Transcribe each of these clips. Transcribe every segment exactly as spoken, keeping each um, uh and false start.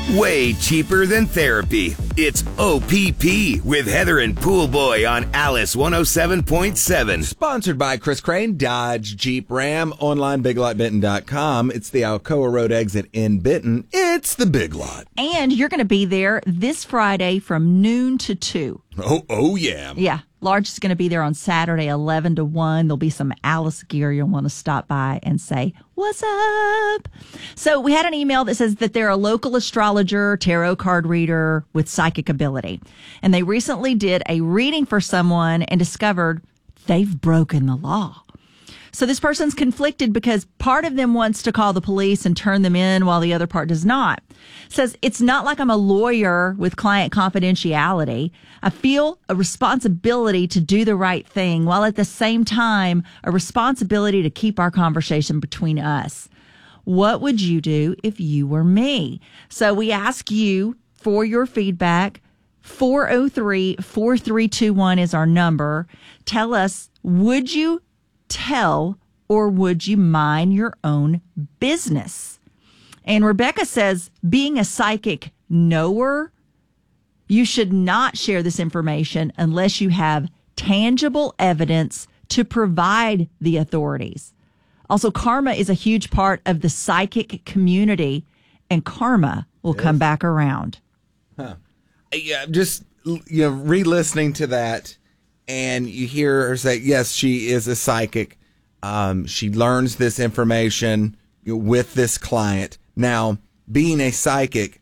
Way cheaper than therapy. It's O P P with Heather and Pool Boy on Alice one oh seven point seven. Sponsored by Chris Crane, Dodge, Jeep, Ram, online big lot benton dot com. It's the Alcoa Road exit in Benton. It's the Big Lot. And you're going to be there this Friday from noon to two. Oh, oh yeah. Yeah. Large is going to be there on Saturday, eleven to one. There'll be some Alice gear. You'll want to stop by and say, what's up? So we had an email that says that they're a local astrologer, tarot card reader with psychic ability. And they recently did a reading for someone and discovered they've broken the law. So this person's conflicted because part of them wants to call the police and turn them in while the other part does not. Says, it's not like I'm a lawyer with client confidentiality. I feel a responsibility to do the right thing while at the same time a responsibility to keep our conversation between us. What would you do if you were me? So we ask you for your feedback. four oh three, four three two one is our number. Tell us, would you tell or would you mind your own business? And Rebecca says, being a psychic knower, you should not share this information unless you have tangible evidence to provide the authorities. Also, karma is a huge part of the psychic community, and karma will come back around. Huh. Yeah, just you know, re-listening to that, and you hear her say, yes, she is a psychic. Um, she learns this information with this client. Now, being a psychic,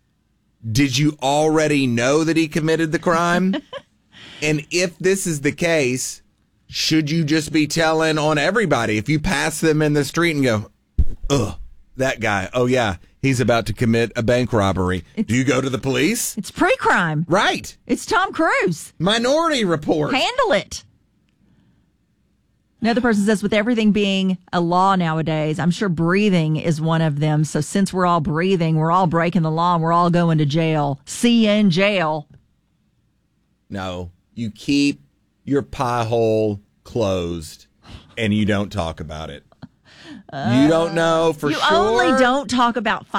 did you already know that he committed the crime? And if this is the case, should you just be telling on everybody? If you pass them in the street and go, ugh, that guy, oh yeah, he's about to commit a bank robbery. It's, do you go to the police? It's pre-crime. Right. It's Tom Cruise. Minority Report. Handle it. Another person says, with everything being a law nowadays, I'm sure breathing is one of them. So since we're all breathing, we're all breaking the law and we're all going to jail. See you in jail. No, you keep your pie hole closed and you don't talk about it. Uh, you don't know for you sure. You only don't talk about